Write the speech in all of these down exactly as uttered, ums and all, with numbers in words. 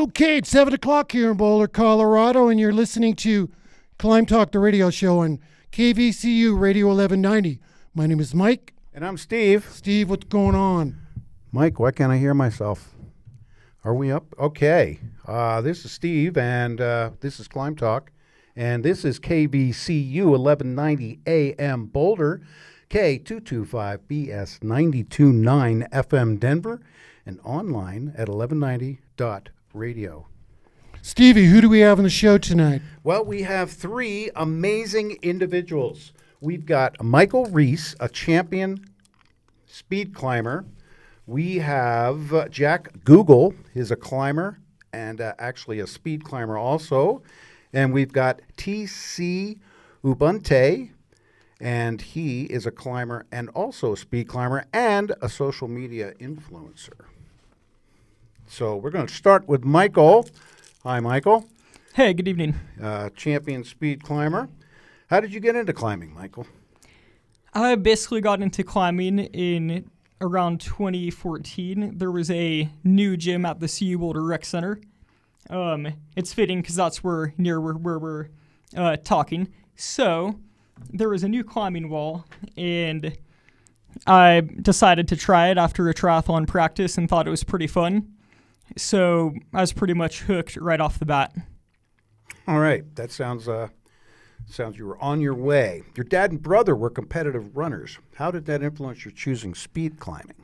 Okay, it's seven o'clock here in Boulder, Colorado, and you're listening to Climb Talk, the radio show on K V C U Radio eleven ninety. My name is Mike. And I'm Steve. Steve, what's going on? Mike, why can't I hear myself? Are we up? Okay. Uh, this is Steve, and uh, this is Climb Talk. And this is K V C U eleven ninety A M Boulder, K two twenty-five B S ninety-two point nine F M Denver, and online at eleven ninety dot radio. Stevie, who do we have on the show tonight? Well, we have three amazing individuals. We've got Michael Reese, a champion speed climber. We have uh, Jack Google, he's a climber and uh, actually a speed climber also. And we've got T C Ubuntu, and he is a climber and also a speed climber and a social media influencer. So we're going to start with Michael. Hi, Michael. Hey, good evening. Uh, champion speed climber. How did you get into climbing, Michael? I basically got into climbing in around twenty fourteen. There was a new gym at the C U Boulder Rec Center. Um, it's fitting because that's where near where, where we're uh, talking. So there was a new climbing wall, and I decided to try it after a triathlon practice and thought it was pretty fun. So I was pretty much hooked right off the bat. All right, that sounds uh, sounds you were on your way. Your dad and brother were competitive runners. How did that influence your choosing speed climbing?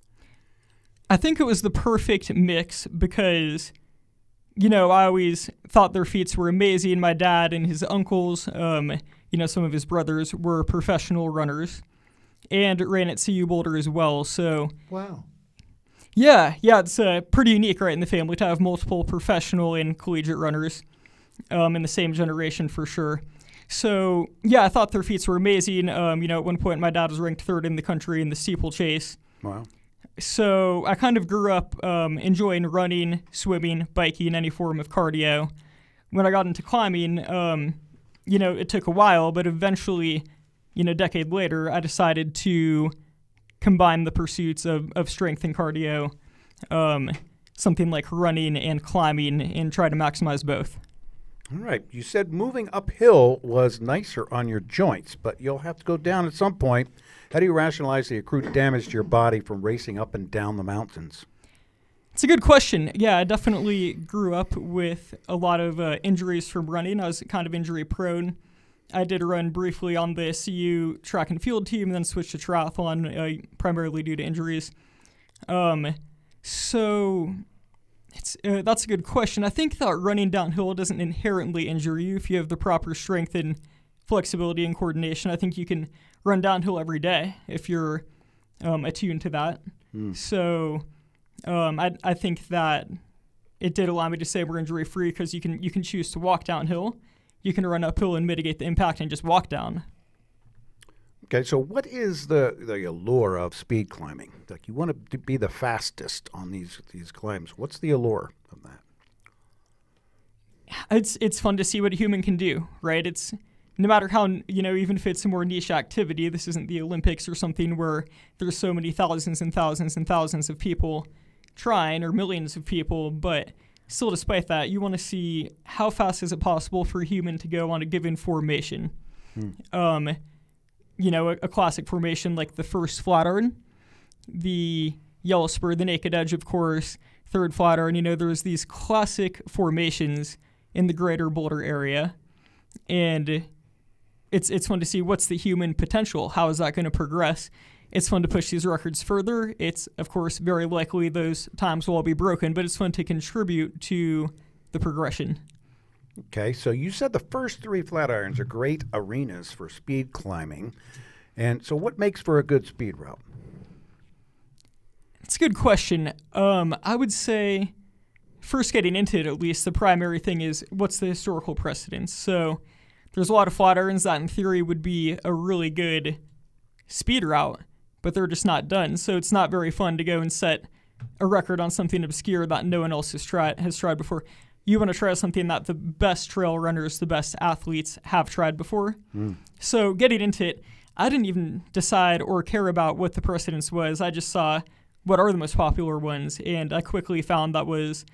I think it was the perfect mix because, you know, I always thought their feats were amazing. My dad and his uncles, um, you know, some of his brothers were professional runners and ran at C U Boulder as well. So, wow. Yeah, yeah, it's uh, pretty unique, right, in the family to have multiple professional and collegiate runners um, in the same generation for sure. So, yeah, I thought their feats were amazing. Um, you know, at one point, my dad was ranked third in the country in the steeplechase. Wow. So I kind of grew up um, enjoying running, swimming, biking, any form of cardio. When I got into climbing, um, you know, it took a while, but eventually, you know, a decade later, I decided to combine the pursuits of, of strength and cardio, um, something like running and climbing, and try to maximize both. All right. You said moving uphill was nicer on your joints, but you'll have to go down at some point. How do you rationalize the accrued damage to your body from racing up and down the mountains? It's a good question. Yeah, I definitely grew up with a lot of uh, injuries from running. I was kind of injury prone. I did run briefly on the C U track and field team and then switched to triathlon, uh, primarily due to injuries. Um, so it's uh, that's a good question. I think that running downhill doesn't inherently injure you if you have the proper strength and flexibility and coordination. I think you can run downhill every day if you're um, attuned to that. Mm. So um, I, I think that it did allow me to say we're injury free because you can you can choose to walk downhill. You can run uphill and mitigate the impact and just walk down. Okay, so what is the, the allure of speed climbing? Like, you want to be the fastest on these these climbs. What's the allure of that? It's it's fun to see what a human can do, right? It's no matter how, you know, even if it's a more niche activity, this isn't the Olympics or something where there's so many thousands and thousands and thousands of people trying, or millions of people, but still, despite that, you want to see how fast is it possible for a human to go on a given formation. Hmm. Um, you know, a, a classic formation like the first Flatiron, the Yellow Spur, the Naked Edge, of course, third Flatiron. You know, there's these classic formations in the greater Boulder area, and it's it's fun to see what's the human potential. How is that going to progress? It's fun to push these records further. It's, of course, very likely those times will all be broken, but it's fun to contribute to the progression. Okay, so you said the first three Flatirons are great arenas for speed climbing. And so what makes for a good speed route? It's a good question. Um, I would say, first getting into it at least, the primary thing is what's the historical precedence. So there's a lot of Flatirons that in theory would be a really good speed route, but they're just not done. So it's not very fun to go and set a record on something obscure that no one else has tried has tried before. You want to try something that the best trail runners, the best athletes have tried before. Mm. So getting into it, I didn't even decide or care about what the precedence was. I just saw what are the most popular ones, and I quickly found that was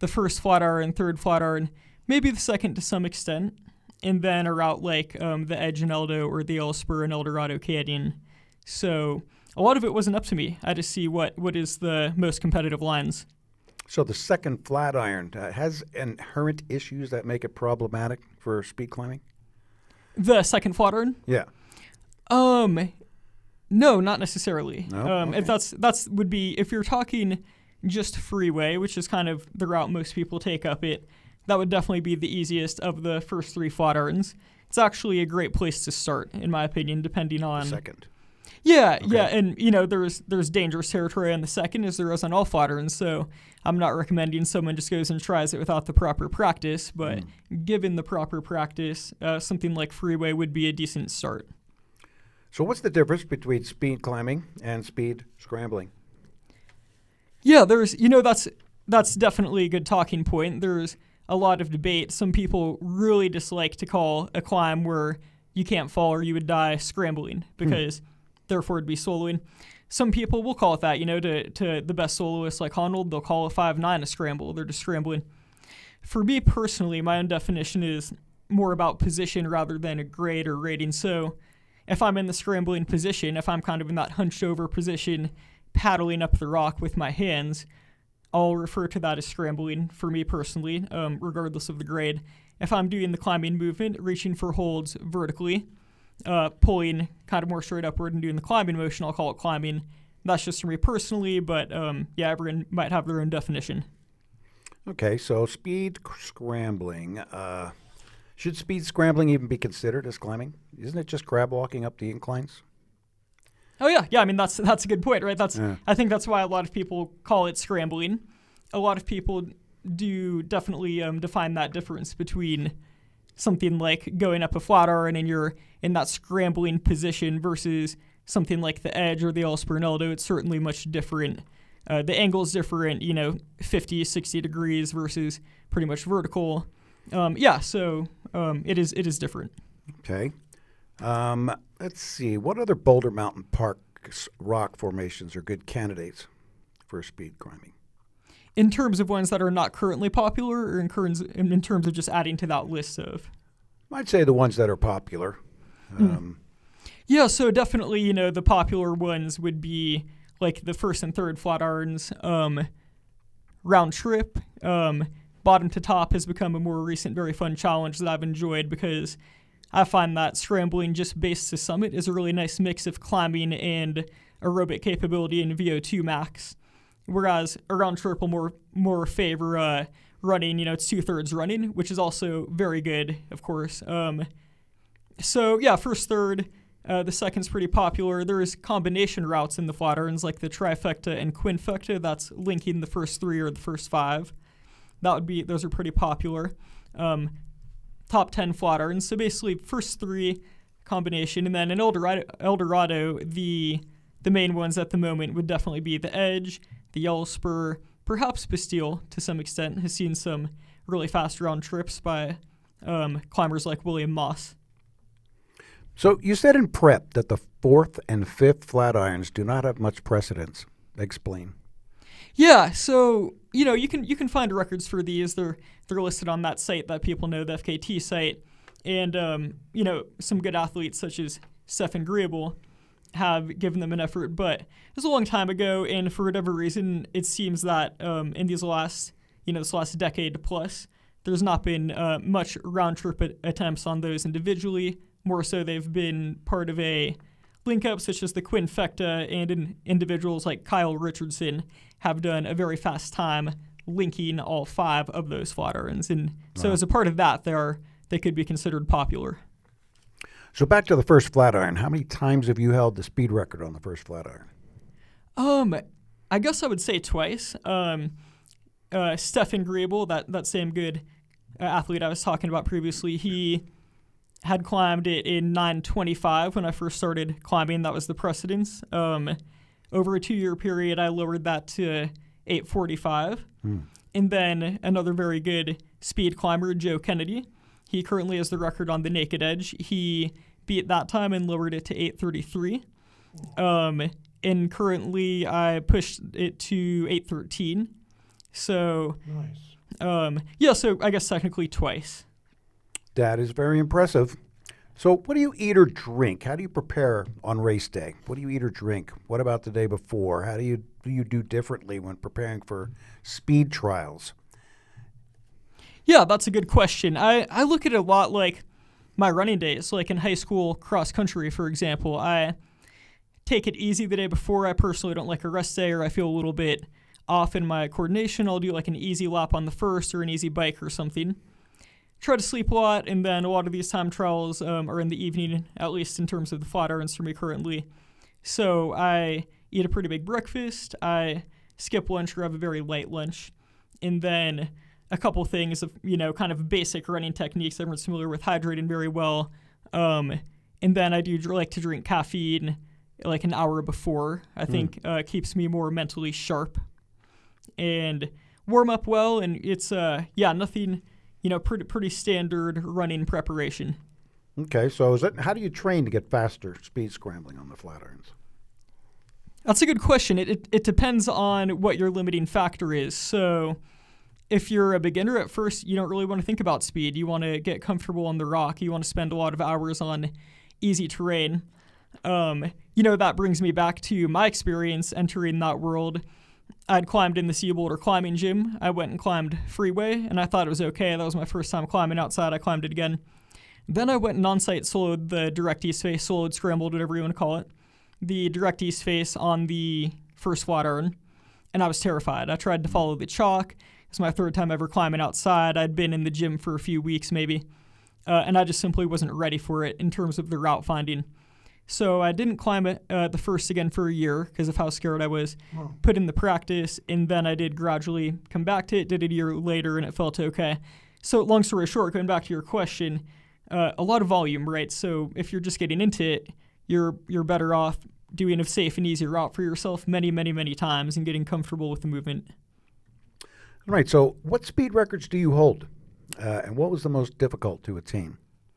the first flat iron, third flat iron, maybe the second to some extent, and then a route like um, the Edge and Eldo or the El Spur and Eldorado Canyon. So a lot of it wasn't up to me. I had to see what, what is the most competitive lines. So the second flat iron uh, has inherent issues that make it problematic for speed climbing? The second flat iron? Yeah. Um, no, not necessarily. No? Um, Okay. if that's that's would be if you're talking just freeway, which is kind of the route most people take up it. That would definitely be the easiest of the first three flat irons. It's actually a great place to start, in my opinion, depending on. Second. Yeah, Okay. yeah, and you know there's there's dangerous territory on the second as there is on all flat irons. So I'm not recommending someone just goes and tries it without the proper practice. But Mm. given the proper practice, uh, something like freeway would be a decent start. So what's the difference between speed climbing and speed scrambling? Yeah, there's you know that's that's definitely a good talking point. There's a lot of debate. Some people really dislike to call a climb where you can't fall or you would die scrambling because hmm. therefore it'd be soloing. Some people will call it that, you know, to, to the best soloists like Honnold, they'll call a five nine a scramble. They're just scrambling. For me personally, my own definition is more about position rather than a grade or rating. So if I'm in the scrambling position, if I'm kind of in that hunched over position, paddling up the rock with my hands, I'll refer to that as scrambling for me personally, um, regardless of the grade. If I'm doing the climbing movement, reaching for holds vertically, uh, pulling kind of more straight upward and doing the climbing motion, I'll call it climbing. That's just for me personally, but um, yeah, everyone might have their own definition. Okay, so speed scrambling. Uh, should speed scrambling even be considered as climbing? Isn't it just crab walking up the inclines? Oh yeah, yeah. I mean that's that's a good point, right? That's Yeah. I think that's why a lot of people call it scrambling. A lot of people do definitely um, define that difference between something like going up a flat iron and you're in that scrambling position versus something like the Edge or the El Spur and Eldo. It's certainly much different. Uh, the angle is different, you know, fifty, sixty degrees versus pretty much vertical. Um, yeah, so um, it is it is different. Okay. Um, let's see. What other Boulder Mountain Park rock formations are good candidates for speed climbing? In terms of ones that are not currently popular, or in, terms, in terms of just adding to that list of? I'd say the ones that are popular. Um, mm. Yeah, so definitely, you know, the popular ones would be like the first and third flat irons, um, round trip. Um, bottom to top has become a more recent, very fun challenge that I've enjoyed because I find that scrambling just base to summit is a really nice mix of climbing and aerobic capability in V O two max. Whereas around trip will more more favor uh, running, you know, it's two-thirds running, which is also very good, of course. Um, so, yeah, first, third, uh, the second's pretty popular. There's combination routes in the flat irons, like the trifecta and quinfecta. That's linking the first three or the first five. That would be, those are pretty popular. Um, top ten flat irons. So basically, first three combination, and then in Eldorado, Eldorado the the main ones at the moment would definitely be the Edge, the El Spur, perhaps Bastille to some extent has seen some really fast round trips by um, climbers like William Moss. So you said in prep that the fourth and fifth flat irons do not have much precedence. Explain. Yeah, so you know you can you can find records for these. They're they're listed on that site that people know, the F K T site, and um, you know some good athletes such as Stefan Griebel have given them an effort, but it was a long time ago, and for whatever reason, it seems that um, in these last you know this last decade plus, there's not been uh, much round trip a- attempts on those individually. More so, they've been part of a link-up, such as the quinfecta, and in individuals like Kyle Richardson have done a very fast time linking all five of those flat irons. And so Wow. as a part of that, they are they could be considered popular. So back to the first flat iron. How many times have you held the speed record on the first flat iron? Um, I guess I would say twice. Um, uh, Stefan Griebel, that, that same good uh, athlete I was talking about previously, he had climbed it in nine twenty-five when I first started climbing. That was the precedence. Um, over a two-year period, I lowered that to eight forty-five. Hmm. And then another very good speed climber, Joe Kennedy. He currently has the record on the Naked Edge. He beat that time and lowered it to eight thirty-three. Um, and currently, I pushed it to eight thirteen. So, Nice. Um, yeah, so I guess technically twice. That is very impressive. So what do you eat or drink? How do you prepare on race day? What do you eat or drink? What about the day before? How do you do you do differently when preparing for speed trials? Yeah, that's a good question. I, I look at it a lot like my running days, like in high school cross country, for example. I take it easy the day before. I personally don't like a rest day, or I feel a little bit off in my coordination. I'll do like an easy lap on the first or an easy bike or something. Try to sleep a lot, and then a lot of these time trials um, are in the evening, at least in terms of the Flatirons for me currently. So I eat a pretty big breakfast, I skip lunch or have a very light lunch, and then a couple things of, you know, kind of basic running techniques. Everyone's familiar with hydrating very well. Um, and then I do like to drink caffeine like an hour before. I think mm. uh, keeps me more mentally sharp. And warm up well, and it's, uh, yeah, nothing... You know, pretty pretty standard running preparation. Okay, so is that how do you train to get faster speed scrambling on the Flatirons? That's a good question. It, it it depends on what your limiting factor is. So if you're a beginner at first, you don't really want to think about speed. You want to get comfortable on the rock. You want to spend a lot of hours on easy terrain. Um, you know, that brings me back to my experience entering that world. I'd climbed in the Sea Boulder climbing gym. I went and climbed Freeway, and I thought it was okay. That was my first time climbing outside. I climbed it again. Then I went and on-site soloed the Direct East Face, soloed, scrambled, whatever you want to call it, the Direct East Face on the first Flatiron, and I was terrified. I tried to follow the chalk. It was my third time ever climbing outside. I'd been in the gym for a few weeks maybe, uh, and I just simply wasn't ready for it in terms of the route finding. So I didn't climb it uh, the first again for a year because of how scared I was. Wow. Put in the practice, and then I did gradually come back to it, did it a year later, and it felt okay. So long story short, going back to your question, uh, a lot of volume, right? So if you're just getting into it, you're you're better off doing a safe and easy route for yourself many, many, many times and getting comfortable with the movement. All right, so what speed records do you hold? Uh, and what was the most difficult to attain?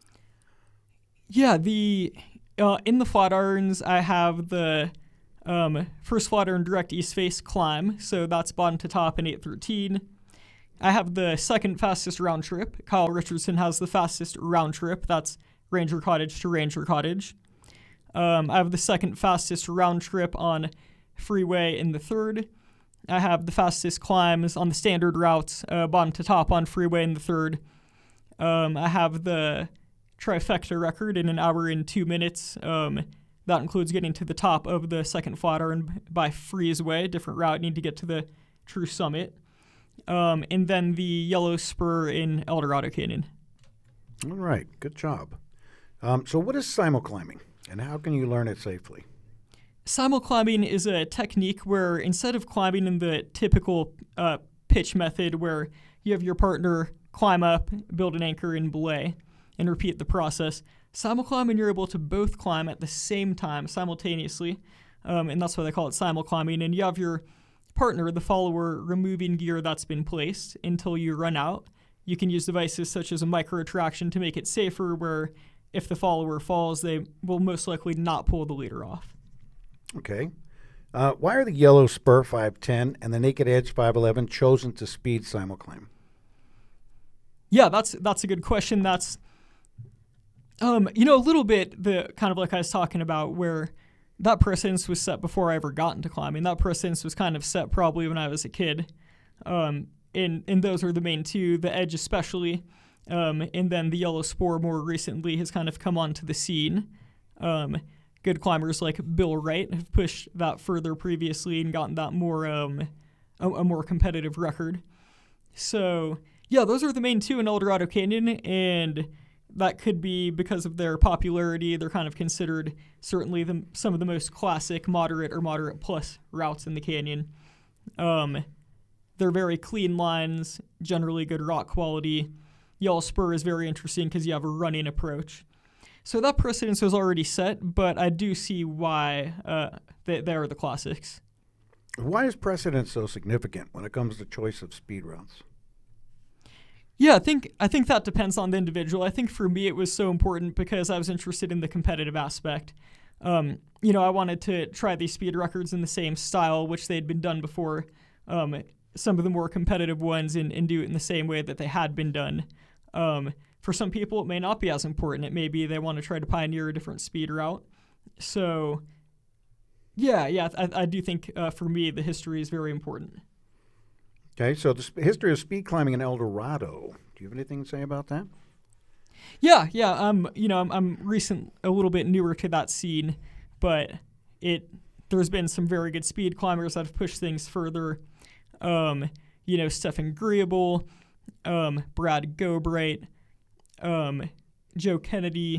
Yeah, the... Uh, in the Flatirons, I have the um, first Flatiron Direct East Face climb, so that's bottom to top in eight thirteen. I have the second fastest round trip. Kyle Richardson has the fastest round trip. That's Ranger Cottage to Ranger Cottage. Um, I have the second fastest round trip on Freeway in the third. I have the fastest climbs on the standard routes, uh, bottom to top on Freeway in the third. Um, I have the trifecta record in an hour and two minutes. Um, that includes getting to the top of the second Flatiron by Freezeway, different route, need to get to the true summit. Um, and then the Yellow Spur in El Dorado Canyon. All right, good job. Um, so what is simulclimbing, and how can you learn it safely? Simulclimbing is a technique where instead of climbing in the typical uh, pitch method where you have your partner climb up, build an anchor, and belay, and repeat the process. Simulclimbing, you're able to both climb at the same time, simultaneously, um, and that's why they call it simulclimbing. And you have your partner, the follower, removing gear that's been placed until you run out. You can use devices such as a micro-attraction to make it safer, where if the follower falls, they will most likely not pull the leader off. Okay. Uh, why are the Yellow Spur five ten and the Naked Edge five eleven chosen to speed simulclimb? Yeah, that's that's a good question. That's Um, you know, a little bit the kind of like I was talking about where that precedence was set before I ever got into climbing. That precedence was kind of set probably when I was a kid. Um, and, and those are the main two, the Edge especially. Um, and then the Yellow Spur more recently has kind of come onto the scene. Um, good climbers like Bill Wright have pushed that further previously and gotten that more, um, a, a more competitive record. So yeah, those are the main two in El Dorado Canyon, and that could be because of their popularity. They're kind of considered certainly the, some of the most classic moderate or moderate plus routes in the canyon. Um, they're very clean lines, generally good rock quality. Yellow Spur is very interesting because you have a running approach. So that precedence was already set, but I do see why uh, they, they are the classics. Why is precedence so significant when it comes to choice of speed routes? Yeah, I think I think that depends on the individual. I think for me it was so important because I was interested in the competitive aspect. Um, you know, I wanted to try these speed records in the same style, which they'd been done before. Um, some of the more competitive ones and, and do it in the same way that they had been done. Um, for some people, it may not be as important. It may be they want to try to pioneer a different speed route. So, yeah, yeah, I, I do think uh, for me the history is very important. Okay, so the sp- history of speed climbing in El Dorado. Do you have anything to say about that? Yeah, yeah. Um, you know, I'm, I'm recent, a little bit newer to that scene, but it there's been some very good speed climbers that have pushed things further. Um, you know, Stefan Griebel, um, Brad Gobright, um, Joe Kennedy,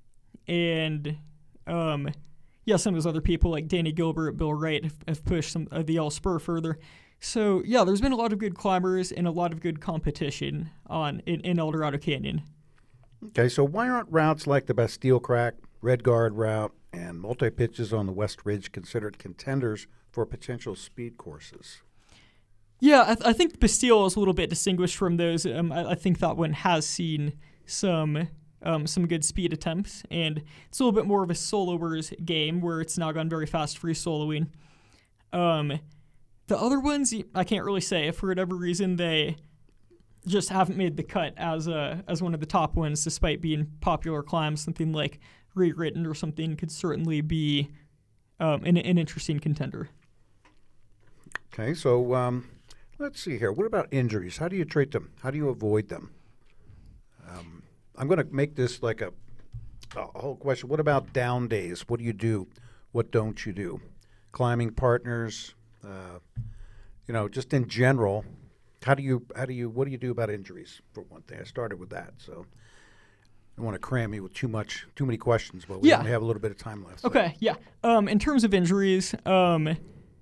and um, yeah, some of those other people like Danny Gilbert, Bill Wright have, have pushed some of the All Spur further. So yeah, there's been a lot of good climbers and a lot of good competition on in, in El Dorado Canyon. Okay, so why aren't routes like the Bastille Crack, Red Guard route, and multi-pitches on the West Ridge considered contenders for potential speed courses? Yeah, I, th- I think Bastille is a little bit distinguished from those. Um, I, I think that one has seen some um, some good speed attempts, and it's a little bit more of a soloers game where it's now gone very fast free soloing. Um, the other ones, I can't really say. For whatever reason, they just haven't made the cut as a as one of the top ones, despite being popular climbs. Something like Rewritten or something could certainly be um, an, an interesting contender. Okay, so um, let's see here. What about injuries? How do you treat them? How do you avoid them? Um, I'm going to make this like a, a whole question. What about down days? What do you do? What don't you do? Climbing partners, uh, you know, just in general. How do you, how do you, what do you do about injuries, for one thing? I started with that, so I don't want to cram you with too much, too many questions, but we Yeah. only have a little bit of time left. So. Okay, yeah. Um, in terms of injuries, um,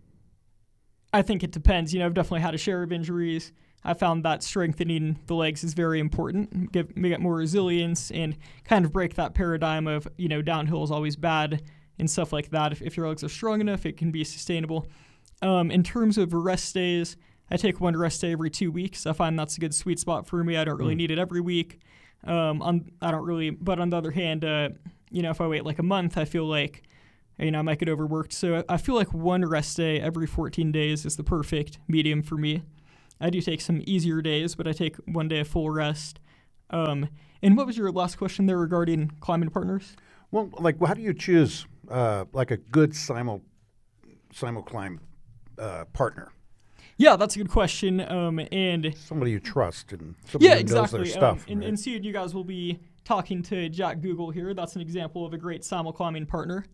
I think it depends. You know, I've definitely had a share of injuries. I found that strengthening the legs is very important, give me get more resilience and kind of break that paradigm of, you know, downhill is always bad and stuff like that. If, if your legs are strong enough, it can be sustainable. Um, in terms of rest days, I take one rest day every two weeks. I find that's a good sweet spot for me. I don't really mm. need it every week. Um, on, I don't really, but on the other hand, uh, you know, if I wait like a month, I feel like, you know, I might get overworked. So I feel like one rest day every fourteen days is the perfect medium for me. I do take some easier days, but I take one day of full rest. Um, and what was your last question there regarding climbing partners? Well, like, how do you choose uh, like a good simul simul climb uh, partner? Yeah, that's a good question. Um, and somebody you trust and somebody yeah, who exactly. knows their stuff. Um, and, right? and soon you guys will be talking to Jack Google here. That's an example of a great simul climbing partner.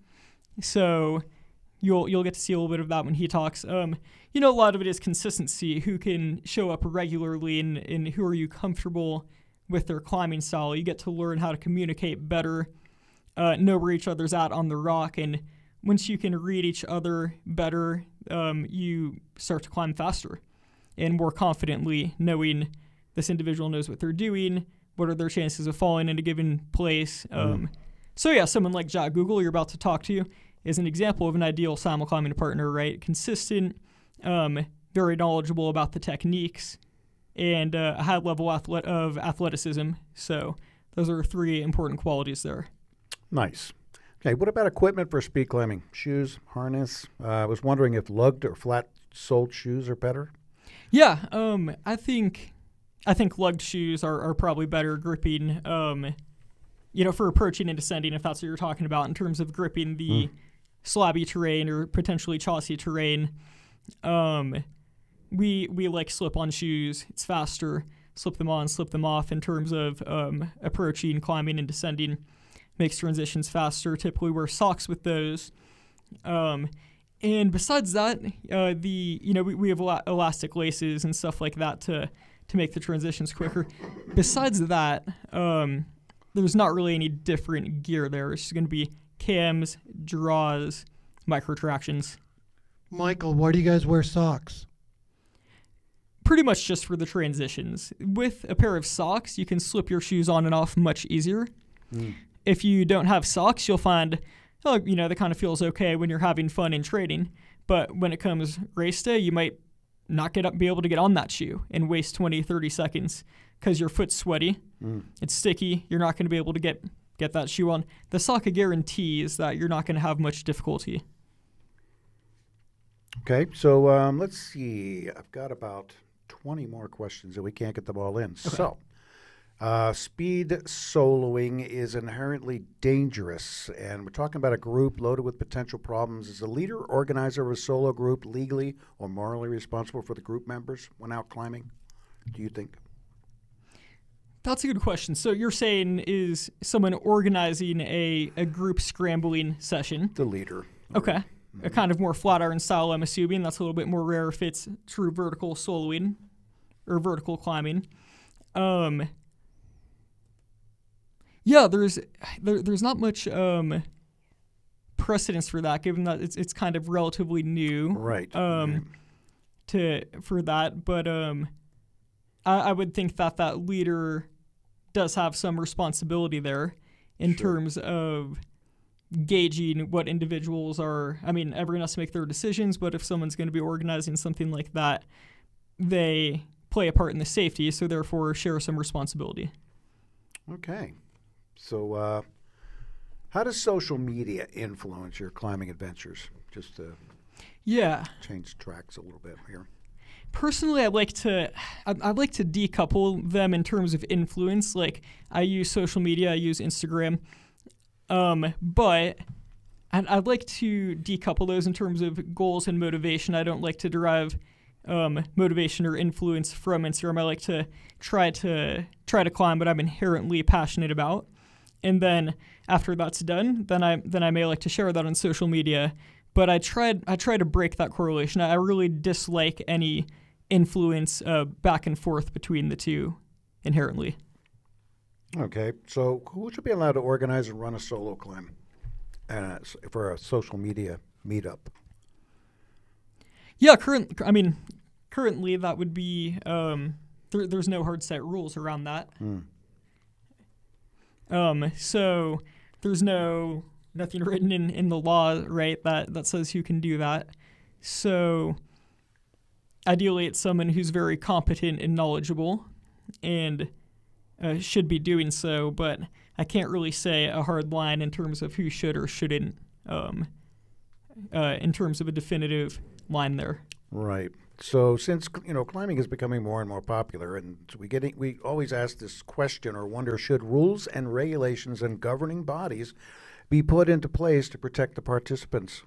So you'll you'll get to see a little bit of that when he talks. Um, you know, a lot of it is consistency. Who can show up regularly and, and who are you comfortable with their climbing style? You get to learn how to communicate better, uh, know where each other's at on the rock, and once you can read each other better, um, you start to climb faster and more confidently, knowing this individual knows what they're doing, what are their chances of falling in a given place. Um, mm. So yeah, someone like Jack Google you're about to talk to is an example of an ideal simul climbing partner, right? Consistent, um, very knowledgeable about the techniques, and uh, a high level athlete of athleticism. So those are three important qualities there. Nice. Okay, what about equipment for speed climbing? Shoes, harness? Uh, I was wondering if lugged or flat-soled shoes are better. Yeah, um, I think I think lugged shoes are, are probably better gripping, um, you know, for approaching and descending, if that's what you're talking about, in terms of gripping the mm. slabby terrain or potentially chalky terrain. Um, we we like slip-on shoes. It's faster. Slip them on, slip them off in terms of um, approaching, climbing, and descending. Makes transitions faster. Typically wear socks with those. Um, and besides that, uh, the you know we, we have el- elastic laces and stuff like that to to make the transitions quicker. Besides that, um, there's not really any different gear there. It's just going to be cams, draws, micro tractions. Michael, why do you guys wear socks? Pretty much just for the transitions. With a pair of socks, you can slip your shoes on and off much easier. Mm. If you don't have socks, you'll find, oh, you know, that kind of feels okay when you're having fun in training. But when it comes race day, you might not get up, be able to get on that shoe and waste twenty, thirty seconds because your foot's sweaty. Mm. It's sticky. You're not going to be able to get, get that shoe on. The sock guarantees that you're not going to have much difficulty. Okay, so um, let's see. I've got about twenty more questions and we can't get them all in. Okay. So, uh, speed soloing is inherently dangerous, and we're talking about a group loaded with potential problems. Is the leader or organizer of a solo group legally or morally responsible for the group members when out climbing, do you think? That's a good question. So you're saying, is someone organizing a, a group scrambling session? The leader. Okay. Mm-hmm. A kind of more flat iron style, I'm assuming. That's a little bit more rare if it's true vertical soloing or vertical climbing. Um, yeah, there's there, there's not much um, precedence for that, given that it's it's kind of relatively new. Right. Um, right. To for that, but um, I, I would think that that leader does have some responsibility there in Sure. terms of gauging what individuals are. I mean, everyone has to make their decisions, but if someone's going to be organizing something like that, they play a part in the safety, so therefore share some responsibility. Okay. So uh, how does social media influence your climbing adventures? Just to Yeah. change tracks a little bit here. Personally, I like to I, I like to decouple them in terms of influence. Like, I use social media, I use Instagram, um, but I'd, I'd like to decouple those in terms of goals and motivation. I don't like to derive um, motivation or influence from Instagram. I like to try to try to climb what I'm inherently passionate about, and then after that's done, then I then I may like to share that on social media. But I tried I try to break that correlation. I really dislike any influence uh, back and forth between the two inherently. Okay. So who should be allowed to organize and run a solo climb uh, for a social media meetup? Yeah, current. I mean, currently that would be um, there, there's no hard set rules around that. Hmm. Um, so there's no nothing written in, in the law, right, that, that says who can do that. So ideally it's someone who's very competent and knowledgeable and uh, should be doing so, but I can't really say a hard line in terms of who should or shouldn't um, uh, in terms of a definitive line there. Right. So since, you know, climbing is becoming more and more popular, and we get we always ask this question or wonder, should rules and regulations and governing bodies be put into place to protect the participants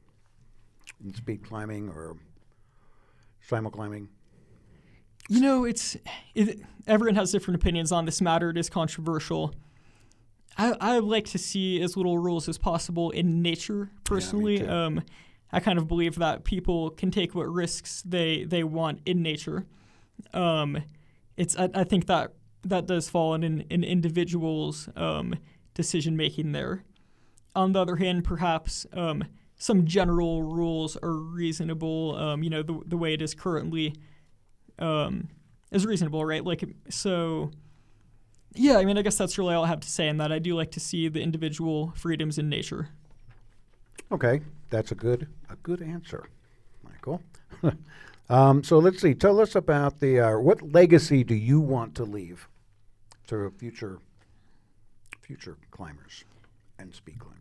in speed climbing or simulclimbing? You know, it's it, everyone has different opinions on this matter. It is controversial. I I like to see as little rules as possible in nature. Personally, Yeah, me too. um, I kind of believe that people can take what risks they they want in nature. Um, it's I, I think that that does fall in an, an individual's um, decision making there. On the other hand, perhaps um, some general rules are reasonable. Um, you know, the the way it is currently um, is reasonable, right? Like, so, yeah, I mean, I guess that's really all I have to say in that. I do like to see the individual freedoms in nature. Okay, that's a good a good answer, Michael. um, so let's see. Tell us about the uh, what legacy do you want to leave to future future climbers and speed climbers?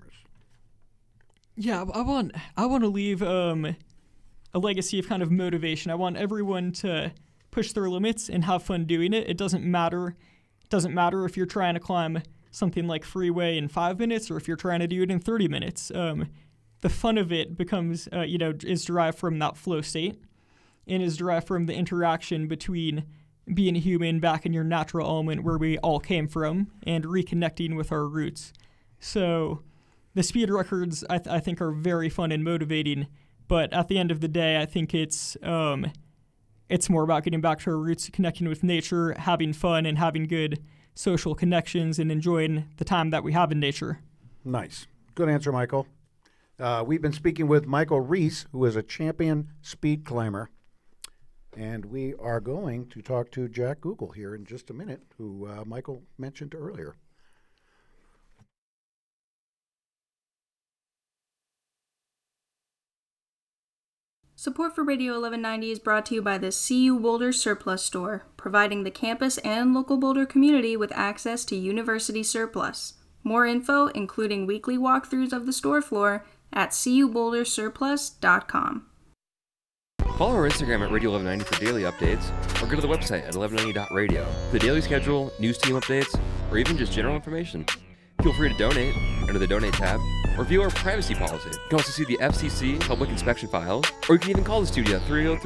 Yeah, I want I want to leave um, a legacy of kind of motivation. I want everyone to push their limits and have fun doing it. It doesn't matter. It doesn't matter if you're trying to climb something like Freeway in five minutes or if you're trying to do it in thirty minutes. Um, the fun of it becomes, uh, you know, is derived from that flow state and is derived from the interaction between being a human back in your natural element where we all came from and reconnecting with our roots. So the speed records, I, th- I think, are very fun and motivating, but at the end of the day, I think it's um, it's more about getting back to our roots, connecting with nature, having fun, and having good social connections, and enjoying the time that we have in nature. Nice. Good answer, Michael. Uh, we've been speaking with Michael Reese, who is a champion speed climber, and we are going to talk to Jack Google here in just a minute, who uh, Michael mentioned earlier. Support for Radio eleven ninety is brought to you by the C U Boulder Surplus Store, providing the campus and local Boulder community with access to university surplus. More info, including weekly walkthroughs of the store floor, at c u boulder surplus dot com. Follow our Instagram at Radio eleven ninety for daily updates, or go to the website at eleven ninety dot radio for the daily schedule, news team updates, or even just general information. Feel free to donate under the Donate tab, or view our privacy policy. You can also see the F C C public inspection files, or you can even call the studio at three oh three